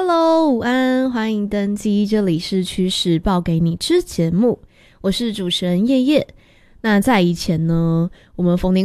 Hello， 午安，欢迎登机，这里是趋势报给你知节目，我是主持人叶叶。那在以前呢，我们逢年